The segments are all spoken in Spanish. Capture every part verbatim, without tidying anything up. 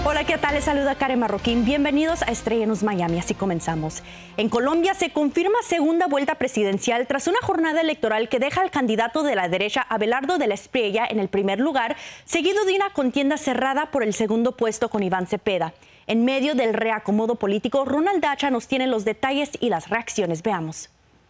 Hola, ¿qué tal? Les saluda Karen Marroquín. Bienvenidos a Estrella News Miami. Así comenzamos. En Colombia se confirma segunda vuelta presidencial tras una jornada electoral que deja al candidato de la derecha, Abelardo de la Espriella, en el primer lugar, seguido de una contienda cerrada por el segundo puesto con Iván Cepeda. En medio del reacomodo político, Ronald Dacha nos tiene los detalles y las reacciones. Veamos.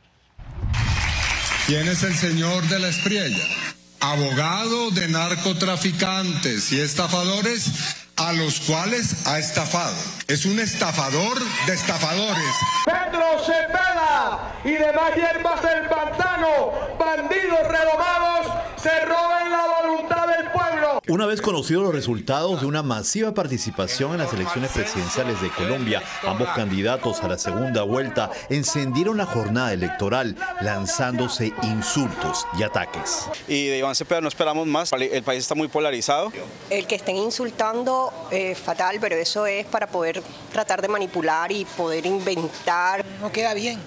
¿Quién es el señor de la Espriella? Abogado de narcotraficantes y estafadores a los cuales ha estafado. Es un estafador de estafadores. Pedro Cepeda y demás hierbas del pantano, bandidos redomados, se roban la voluntad del pueblo. Una vez conocidos los resultados de una masiva participación en las elecciones presidenciales de Colombia, ambos candidatos a la segunda vuelta encendieron la jornada electoral lanzándose insultos y ataques. Y de Iván Cepeda no esperamos más, el país está muy polarizado. El que estén insultando es fatal, pero eso es para poder tratar de manipular y poder inventar. No queda bien.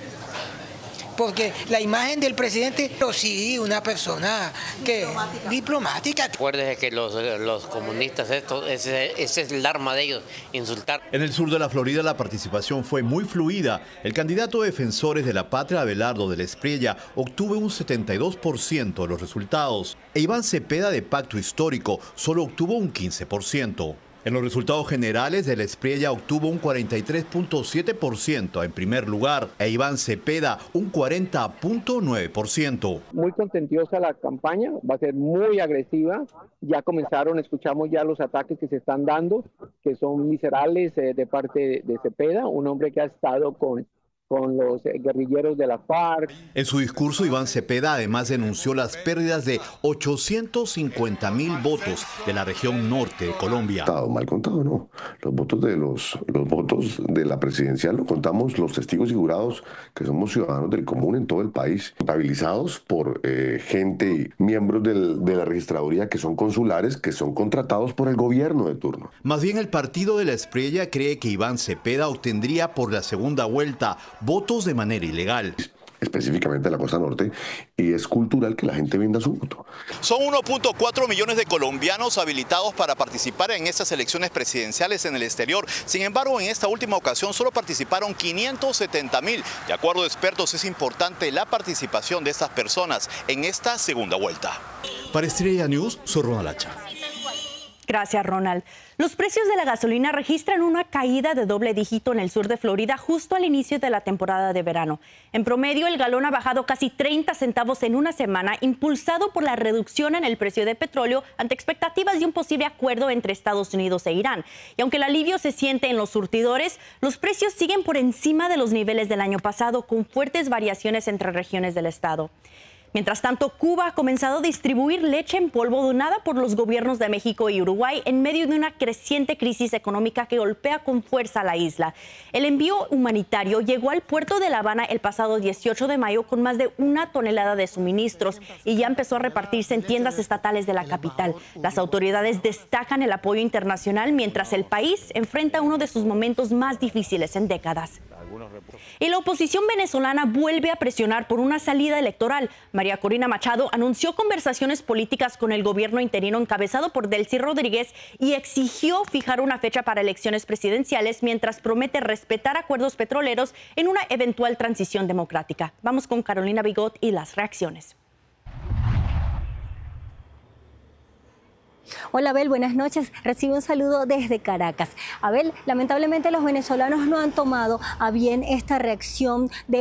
Porque la imagen del presidente, pero sí, una persona que diplomática. diplomática. Acuérdese que los, los comunistas, esto, ese, ese es el arma de ellos, insultar. En el sur de la Florida la participación fue muy fluida. El candidato de Defensores de la Patria, Abelardo de la Espriella, obtuvo un setenta y dos por ciento de los resultados. E Iván Cepeda, de Pacto Histórico, solo obtuvo un quince por ciento. En los resultados generales, de la Espriella obtuvo un cuarenta y tres punto siete por ciento en primer lugar e Iván Cepeda un cuarenta punto nueve por ciento. Muy contentiosa la campaña, va a ser muy agresiva. Ya comenzaron, escuchamos ya los ataques que se están dando, que son miserables eh, de parte de, de Cepeda, un hombre que ha estado con... con los guerrilleros de la FARC. En su discurso, Iván Cepeda además denunció las pérdidas de ochocientos cincuenta mil votos de la región norte de Colombia. Mal contado, no. Los votos de los, los votos de la presidencial lo contamos los testigos y jurados, que somos ciudadanos del común en todo el país, contabilizados por eh, gente, miembros del, de la registraduría que son consulares, que son contratados por el gobierno de turno. Más bien, el partido de la Espriella cree que Iván Cepeda obtendría por la segunda vuelta votos de manera ilegal. Específicamente en la costa norte, y es cultural que la gente venda su voto. Son uno punto cuatro millones de colombianos habilitados para participar en estas elecciones presidenciales en el exterior. Sin embargo, en esta última ocasión solo participaron quinientos setenta mil. De acuerdo a expertos, es importante la participación de estas personas en esta segunda vuelta. Para Estrella News, soy Ronald Dacha. Gracias, Ronald. Los precios de la gasolina registran una caída de doble dígito en el sur de Florida justo al inicio de la temporada de verano. En promedio, el galón ha bajado casi treinta centavos en una semana, impulsado por la reducción en el precio de petróleo ante expectativas de un posible acuerdo entre Estados Unidos e Irán. Y aunque el alivio se siente en los surtidores, los precios siguen por encima de los niveles del año pasado, con fuertes variaciones entre regiones del estado. Mientras tanto, Cuba ha comenzado a distribuir leche en polvo donada por los gobiernos de México y Uruguay en medio de una creciente crisis económica que golpea con fuerza a la isla. El envío humanitario llegó al puerto de La Habana el pasado dieciocho de mayo con más de una tonelada de suministros y ya empezó a repartirse en tiendas estatales de la capital. Las autoridades destacan el apoyo internacional mientras el país enfrenta uno de sus momentos más difíciles en décadas. Y la oposición venezolana vuelve a presionar por una salida electoral. María Corina Machado anunció conversaciones políticas con el gobierno interino encabezado por Delcy Rodríguez y exigió fijar una fecha para elecciones presidenciales mientras promete respetar acuerdos petroleros en una eventual transición democrática. Vamos con Carolina Bigot y las reacciones. Hola Abel, buenas noches. Recibe un saludo desde Caracas. Abel, lamentablemente los venezolanos no han tomado a bien esta reacción de